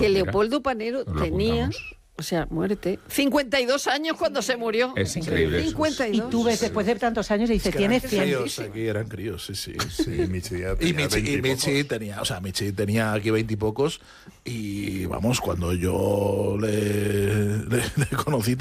que Leopoldo Panero nos lo tenía... apuntamos. O sea, muerte. 52 años cuando se murió. Es increíble eso. 52. Y tú ves después de tantos años y dice, Es que tiene eran 100. críos, aquí eran críos, sí. Sí, Michi ya Y tenía 20 y Michi pocos. tenía aquí 20 y pocos, y vamos, cuando yo le conocí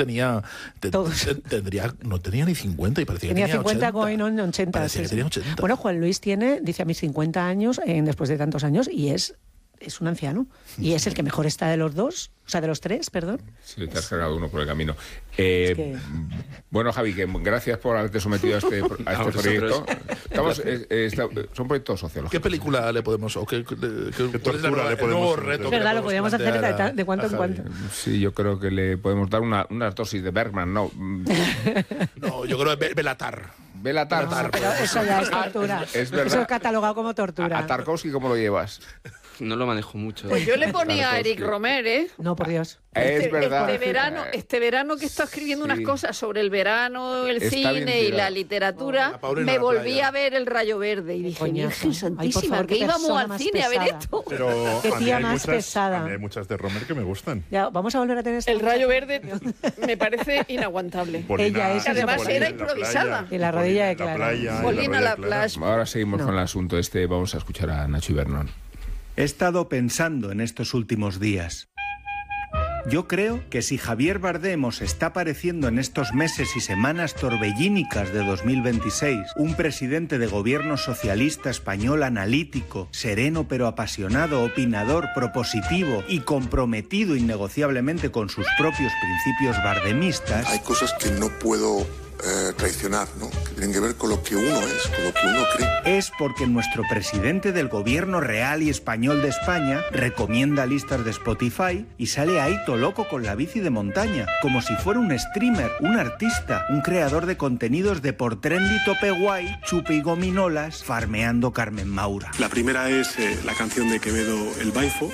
no tenía ni 50 y parecía Tenía que tenía 50 80. going on 80. Parecía que tenía 80. Bueno, Juan Luis dice a mis 50 años, después de tantos años, y es un anciano. Y es el que mejor está de los dos, o sea, de los tres, perdón. Sí, te has cargado uno por el camino. que- Bueno, Javi, que gracias por haberte sometido a este proyecto. Son proyectos sociológicos. ¿Qué película le podemos, o qué tortura le podemos nuevo reto Es que verdad, lo podíamos hacer plantear de cuanto en a Javi? cuanto. Sí, yo creo que le podemos dar una dosis de Bergman, ¿no? No, yo creo que Belatar. Belatar. Pero eso ya es tortura. Es verdad. Eso es catalogado como tortura. ¿A Tarkovsky cómo lo llevas? No lo manejo mucho. Pues yo le ponía a Eric Tarkovsky. Romer, ¿eh? No, por Dios. Es verdad. Este verano que está escribiendo Sí. unas cosas sobre el verano, el Está bien cine y tirado. la literatura, La Paulina me en la volví playa. a ver El Rayo Verde y dije, Coñazo. Virgen Ay, por Santísima, favor, que qué íbamos persona al más cine a ver pesada. esto. Pero Qué a mí tía hay más pesada. A mí hay muchas de Romer que me gustan. Ya, vamos a volver a tener esta El Rayo Verde me parece inaguantable. Ella es Además insoportable. era improvisada. Y la rodilla de Clara. Polina la playa. Ahora seguimos con el asunto vamos a escuchar a Nacho Ibernón. He estado pensando en estos últimos días. Yo creo que si Javier Bardem os está pareciendo en estos meses y semanas torbellínicas de 2026 un presidente de gobierno socialista español analítico, sereno pero apasionado, opinador, propositivo y comprometido innegociablemente con sus propios principios bardemistas, Hay cosas que no puedo traicionar, ¿no? Que tienen que ver con lo que uno es, con lo que uno cree. es porque nuestro presidente del gobierno real y español de España recomienda listas de Spotify y sale ahí todo loco con la bici de montaña, como si fuera un streamer, un artista, un creador de contenidos de por trendy tope guay, chupe y gominolas, farmeando Carmen Maura. La primera es la canción de Quevedo, El Baifo.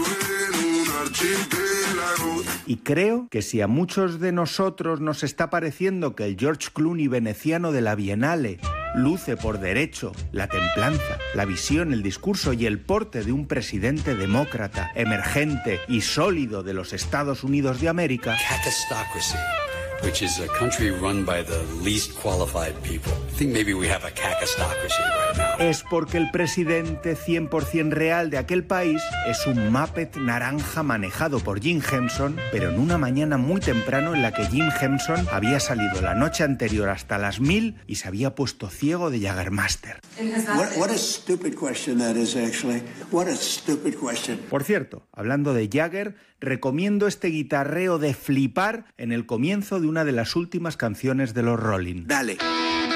Y creo que si a muchos de nosotros nos está pareciendo que el George Clooney veneciano de la Bienale luce por derecho la templanza, la visión, el discurso y el porte de un presidente demócrata, emergente y sólido de los Estados Unidos de América, Cacastocracy, which is a country run by the least qualified people. I think maybe we have a cacastocracy right now. es porque el presidente 100% real de aquel país es un Muppet naranja manejado por Jim Henson, pero en una mañana muy temprano en la que Jim Henson había salido la noche anterior hasta las 1000 y se había puesto ciego de Jaggermaster. What a stupid question that is, actually. What a stupid question. Por cierto, hablando de Jagger, recomiendo este guitarreo de flipar en el comienzo de una de las últimas canciones de los Rolling. Dale.